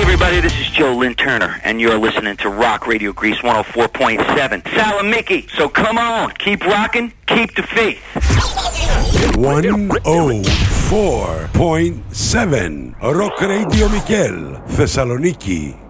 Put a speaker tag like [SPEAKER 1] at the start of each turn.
[SPEAKER 1] everybody, this is Joe Lynn Turner, and you're listening to Rock Radio Greece 104.7. Salamiki, so come on, keep rocking, keep the faith.
[SPEAKER 2] 104.7 Rock Radio Mikel, Thessaloniki.